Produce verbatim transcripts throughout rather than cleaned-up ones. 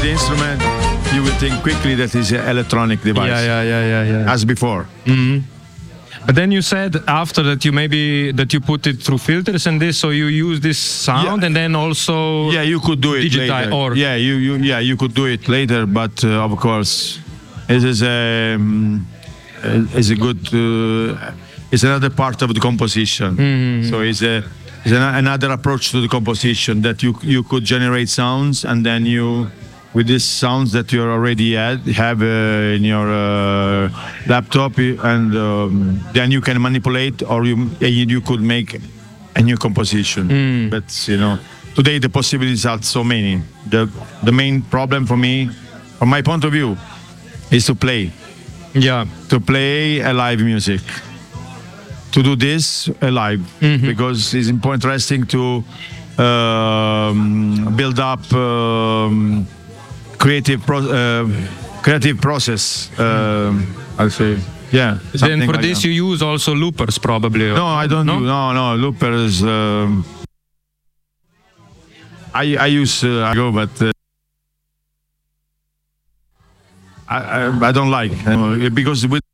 the instrument, you will think quickly that it's an electronic device. Yeah, yeah, yeah, yeah, yeah. As before. Mm-hmm. But then you said after that you maybe that you put it through filters and this, so you use this sound Yeah. and then also Yeah, you could do it digitize later. or Yeah, you, you yeah you could do it later, but uh, of course, it is a um, is a good uh, it's another part of the composition. Mm-hmm. So it's a it's an, another approach to the composition that you you could generate sounds and then you with these sounds that you already had, have uh, in your uh, laptop and um, then you can manipulate or you you could make a new composition. Mm. But you know, today the possibilities are so many. The the main problem for me, from my point of view, is to play. yeah. To play a live music. To do this alive Mm-hmm. because it's impo- interesting to um, build up um, creative pro- uh, creative process. Um, I'll say, yeah. Then something for like this that. you use also loopers probably. No, I don't No? do. No, no, loopers. Um, I I use uh, I go, but uh, I, I I don't like uh, because with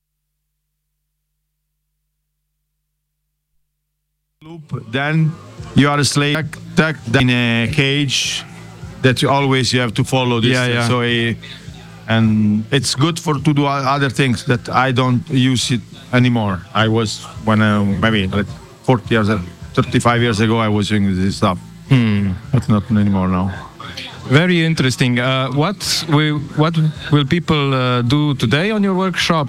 loop, then you are a slave tack, tack, in a cage that you always you have to follow this. Yeah, yeah. So uh, and it's good for to do o- other things that I don't use it anymore. I was when uh, maybe like forty years, thirty-five years ago, I was doing this stuff, Hmm. but not anymore now. Very interesting. Uh, what will what will people uh, do today on your workshop?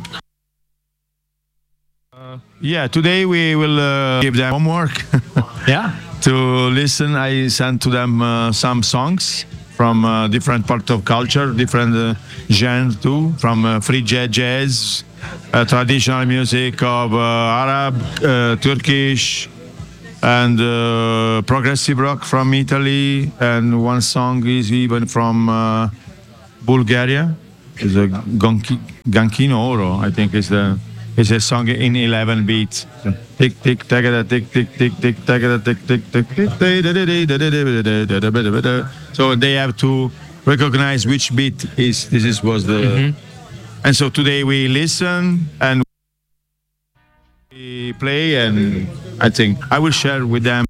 Yeah, today we will uh, give them homework Yeah. to listen. I sent to them uh, some songs from uh, different part of culture, different uh, genres too, from uh, free jazz, jazz uh, traditional music of uh, Arab, uh, Turkish, and uh, progressive rock from Italy, and one song is even from uh, Bulgaria. It's a Gonki, Gankino Oro, I think is the is a song in eleven beats. Tick tick tack tick tick tick tick tack tick tick tick tick. So they have to recognize which beat is this is was the. Mm-hmm. And so today we listen and we play, and I think I will share with them.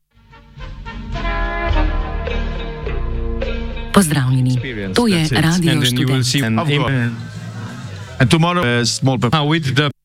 Pozdravljeni. To je That's it. Radio And then you will Študent. see an Of im- course. And tomorrow a small. Ah, with the